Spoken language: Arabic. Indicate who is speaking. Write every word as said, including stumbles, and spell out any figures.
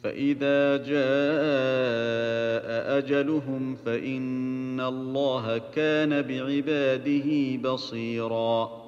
Speaker 1: فإذا جاء أجلهم فإن الله كان بعباده بصيراً